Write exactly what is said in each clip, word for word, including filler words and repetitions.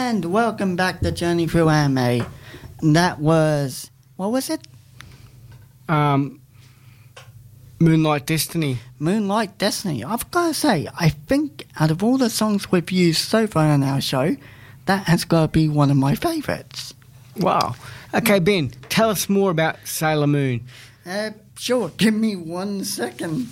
And welcome back to Journey Through Anime. That was, what was it? Um, Moonlight Destiny. Moonlight Destiny. I've got to say, I think out of all the songs we've used so far on our show, that has got to be one of my favourites. Wow. Okay, Ben, tell us more about Sailor Moon. Uh, sure, give me one second.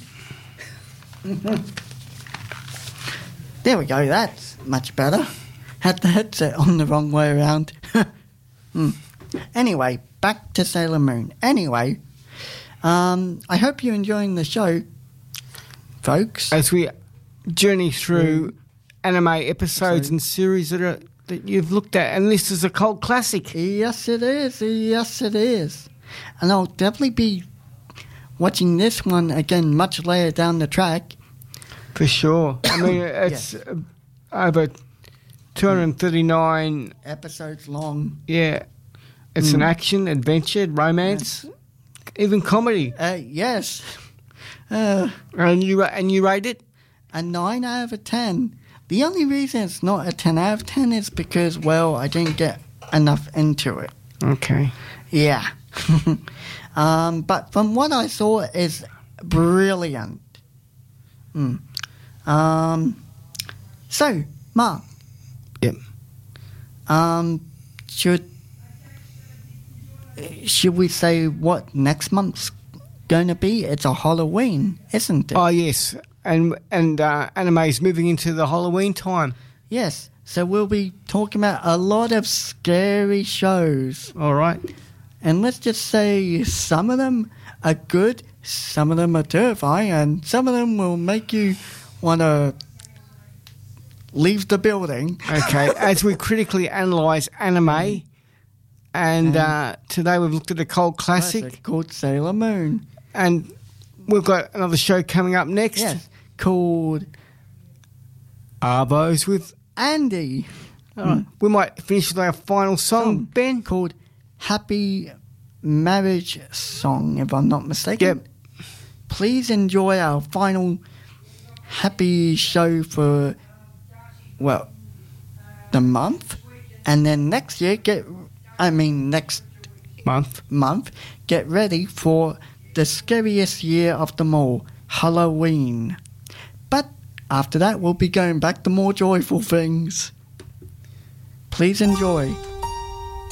There we go, that's much better. Had the headset on the wrong way around. hmm. Anyway, back to Sailor Moon. Anyway, um, I hope you're enjoying the show, folks. As we journey through mm. anime episodes so, and series that are that you've looked at, and this is a cult classic. Yes, it is. Yes, it is. And I'll definitely be watching this one again much later down the track. For sure. I mean, it's yeah. over two hundred thirty-nine episodes long. Yeah. It's mm. an action, adventure, romance, yes. even comedy. Uh, yes. Uh, and you and you rate it? A nine out of ten. The only reason it's not a ten out of ten is because, well, I didn't get enough into it. Okay. Yeah. um, but from what I saw, it's brilliant. Mm. Um, so, Mark. Yep. Um, should should we say what next month's going to be? It's a Halloween, isn't it? Oh yes, and and uh, anime is moving into the Halloween time. Yes, so we'll be talking about a lot of scary shows. All right, and let's just say some of them are good, some of them are terrifying, and some of them will make you want to leave the building. Okay, as we critically analyse anime, and uh, today we've looked at a cult classic, classic called Sailor Moon. And we've got another show coming up next. Yes, called Arvos with Andy. All right. We might finish with our final song, song, Ben. Called Happy Marriage Song, if I'm not mistaken. Yep. Please enjoy our final happy show for, well, the month. And then next year, get, I mean next month, month, get ready for the scariest year of them all, Halloween. But after that, we'll be going back to more joyful things. Please enjoy.